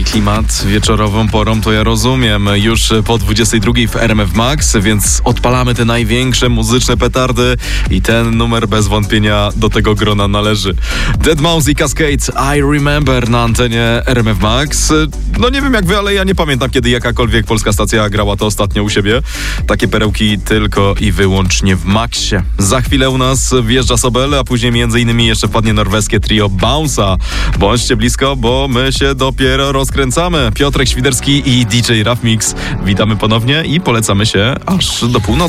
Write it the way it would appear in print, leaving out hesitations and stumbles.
klimat wieczorową porą, to ja rozumiem. Już po 22 w RMF Max, więc odpalamy te największe muzyczne petardy i ten numer bez wątpienia do tego grona należy. Deadmau5 i Cascade, I Remember na antenie RMF Max. No nie wiem jak wy, ale ja nie pamiętam, kiedy jakakolwiek polska stacja grała to ostatnio u siebie. Takie perełki tylko i wyłącznie w Maxie. Za chwilę u nas wjeżdża Sobel, a później między innymi jeszcze wpadnie norweskie trio Bounce'a. Bądźcie blisko, bo my się dopiero rozkręcamy. Piotrek Świderski i DJ Raf Mix. Witamy ponownie i polecamy się aż do północy.